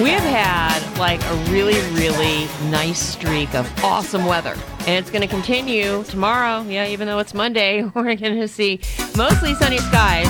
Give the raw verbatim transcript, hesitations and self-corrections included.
We have had like a really, really nice streak of awesome weather. And it's going to continue tomorrow. Yeah, even though it's Monday, we're going to see mostly sunny skies